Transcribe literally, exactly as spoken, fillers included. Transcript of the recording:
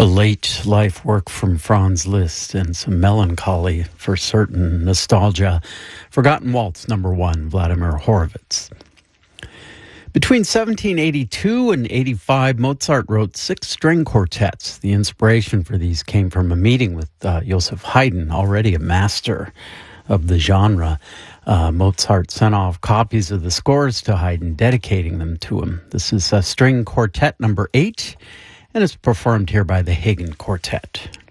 A late life work from Franz Liszt and some melancholy for certain, nostalgia. Forgotten Waltz, number one, Vladimir Horowitz. Between seventeen eighty-two and eighty-five, Mozart wrote six string quartets. The inspiration for these came from a meeting with uh, Joseph Haydn, already a master of the genre. Uh, Mozart sent off copies of the scores to Haydn, dedicating them to him. This is uh, string quartet number eight, and it's performed here by the Hagen Quartet.